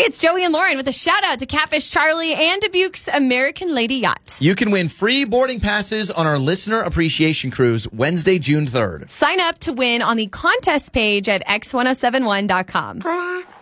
it's Joey and Lauren with a shout out to Catfish Charlie and Dubuque's American Lady Yacht. You can win free boarding passes on our Listener Appreciation Cruise Wednesday, June 3rd. Sign up to win on the contest page at x1071.com.